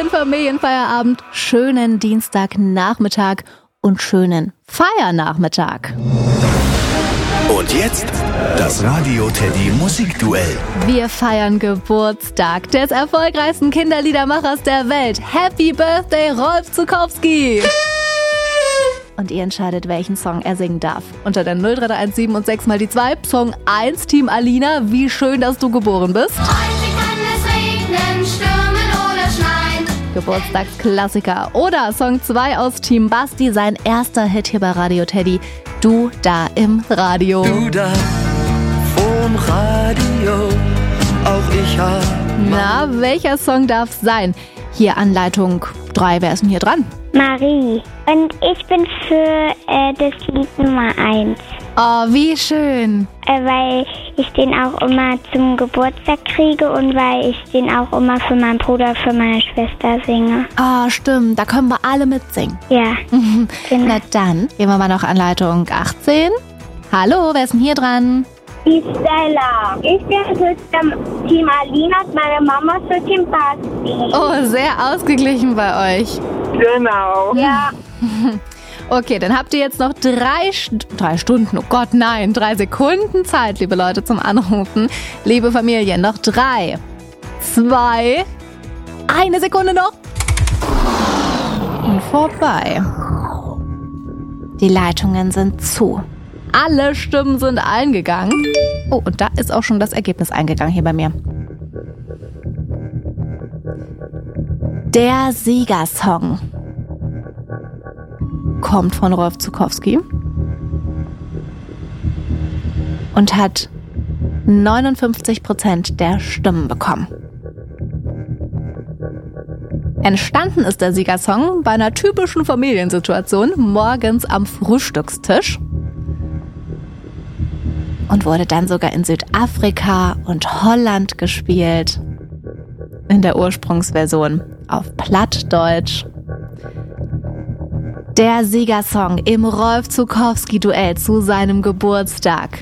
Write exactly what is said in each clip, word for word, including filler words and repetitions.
schönen Familienfeierabend, schönen Dienstagnachmittag und schönen Feiernachmittag. Und jetzt das Radio Teddy Musikduell. Wir feiern Geburtstag des erfolgreichsten Kinderliedermachers der Welt. Happy Birthday, Rolf Zuckowski! Und ihr entscheidet, welchen Song er singen darf. Unter der null drei eins sieben und sechs mal die zwei. Song eins, Team Alina, wie schön, dass du geboren bist. Heute kann es regnen, stürmen oder schneien. Geburtstagsklassiker. Oder Song zwei aus Team Basti, sein erster Hit hier bei Radio Teddy. Du da im Radio. Du da vorm Radio, auch ich hab. Na, welcher Song darf sein? Hier Anleitung drei, wer ist denn hier dran? Marie. Und ich bin für äh, das Lied Nummer eins. Oh, wie schön. Äh, weil ich den auch immer zum Geburtstag kriege und weil ich den auch immer für meinen Bruder, für meine Schwester singe. Ah, stimmt, da können wir alle mitsingen. Ja, genau. Na dann, gehen wir mal noch Anleitung achtzehn. Hallo, wer ist denn hier dran? Die Stella. Ich bin für Team Alina, meine Mama für Team Basti. Oh, sehr ausgeglichen bei euch. Genau. Ja. Okay, dann habt ihr jetzt noch drei, St- drei Stunden, oh Gott, nein, drei Sekunden Zeit, liebe Leute, zum Anrufen. Liebe Familie, noch drei, zwei, eine Sekunde noch. Und vorbei. Die Leitungen sind zu. Alle Stimmen sind eingegangen. Oh, und da ist auch schon das Ergebnis eingegangen hier bei mir. Der Siegersong kommt von Rolf Zuckowski und hat neunundfünfzig Prozent der Stimmen bekommen. Entstanden ist der Siegersong bei einer typischen Familiensituation morgens am Frühstückstisch und wurde dann sogar in Südafrika und Holland gespielt, in der Ursprungsversion auf Plattdeutsch. Der Siegersong im Rolf Zuckowski-Duell zu seinem Geburtstag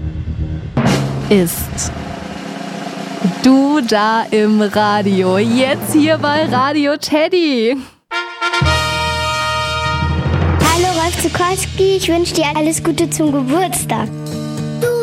ist Du da im Radio. Jetzt hier bei Radio Teddy. Hallo Rolf Zuckowski, ich wünsche dir alles Gute zum Geburtstag.